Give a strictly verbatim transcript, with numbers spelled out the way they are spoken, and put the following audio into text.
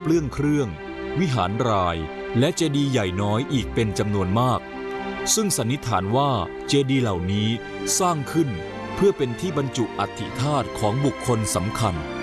เปลื้องเครื่องวิหารรายและเจดีย์ใหญ่น้อยอีกเป็นจำนวนมากซึ่งสันนิษฐานว่าเจดีย์เหล่านี้สร้างขึ้นเพื่อเป็นที่บรรจุอัฐิธาตุของบุคคลสำคัญ